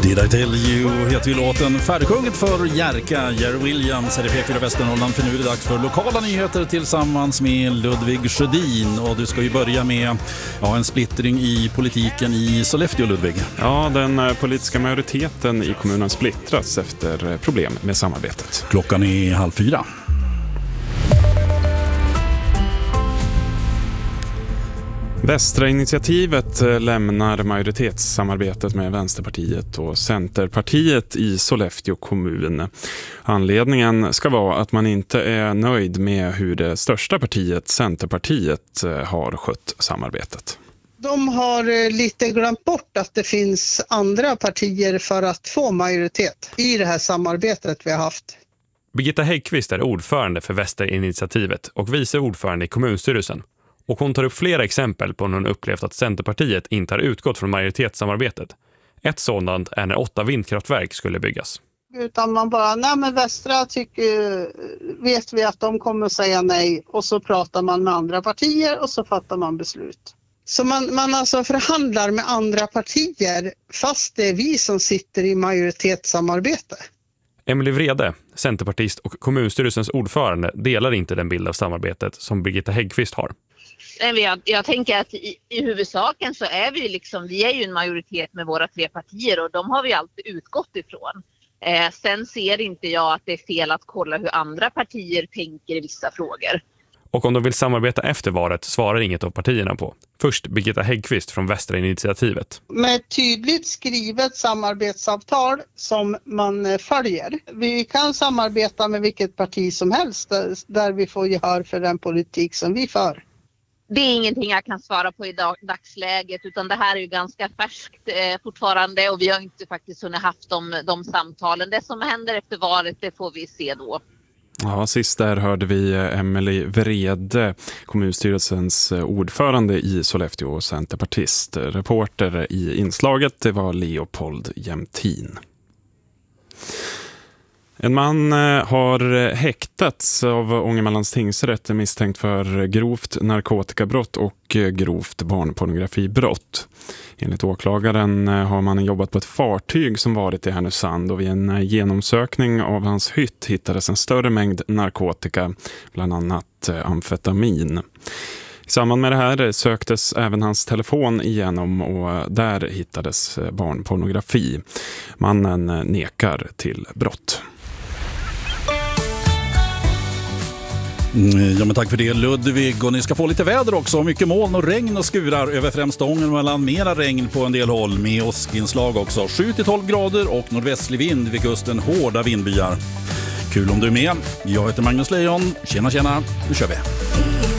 Did I tell you heter ju låten, färdigsjunget för Jerka, Jerry Williams, P4 Västernorrland. För nu är det dags för lokala nyheter tillsammans med Ludvig Sjödin. Och du ska ju börja med en splittring i politiken i Sollefteå, Ludvig. Ja, den politiska majoriteten i kommunen splittras efter problem med samarbetet. Klockan är 3:30. Västra initiativet lämnar majoritetssamarbetet med Vänsterpartiet och Centerpartiet i Sollefteå kommun. Anledningen ska vara att man inte är nöjd med hur det största partiet, Centerpartiet, har skött samarbetet. De har lite glömt bort att det finns andra partier för att få majoritet i det här samarbetet vi har haft. Birgitta Häggkvist är ordförande för Västra initiativet och vice ordförande i kommunstyrelsen. Och hon tar upp flera exempel på när hon upplevt att Centerpartiet inte har utgått från majoritetssamarbetet. Ett sådant är när 8 vindkraftverk skulle byggas. Utan man bara, nej men Västra vet vi att de kommer att säga nej. Och så pratar man med andra partier och så fattar man beslut. Så man alltså förhandlar med andra partier fast det är vi som sitter i majoritetssamarbete. Emily Vrede, centerpartist och kommunstyrelsens ordförande, delar inte den bild av samarbetet som Birgitta Häggkvist har. Jag tänker att i huvudsaken så är vi är ju en majoritet med våra 3 partier och de har vi alltid utgått ifrån. Sen ser inte jag att det är fel att kolla hur andra partier tänker i vissa frågor. Och om de vill samarbeta efter valet svarar inget av partierna på. Först Birgitta Häggkvist från Västra initiativet. Med ett tydligt skrivet samarbetsavtal som man följer. Vi kan samarbeta med vilket parti som helst där vi får gehör för den politik som vi för. Det är ingenting jag kan svara på i dagsläget utan det här är ju ganska färskt fortfarande och vi har inte faktiskt hunnit haft de samtalen. Det som händer efter valet, det får vi se då. Ja, sist där hörde vi Emily Vrede, kommunstyrelsens ordförande i Sollefteå och centerpartist. Reporter i inslaget, det var Leopold Jämtin. En man har häktats av Ångermanlands tingsrätt misstänkt för grovt narkotikabrott och grovt barnpornografibrott. Enligt åklagaren har man jobbat på ett fartyg som varit i Härnösand och vid en genomsökning av hans hytt hittades en större mängd narkotika, bland annat amfetamin. I samband med det här söktes även hans telefon igenom och där hittades barnpornografi. Mannen nekar till brott. Ja, men tack för det, Ludvig. Och ni ska få lite väder också. Mycket moln och regn och skurar över främst Ångermanland. Mera regn på en del håll med åskinslag också. 7-12 grader och nordvästlig vind vid kusten. Hårda vindbyar. Kul om du är med. Jag heter Magnus Lejon. Tjena, nu kör vi.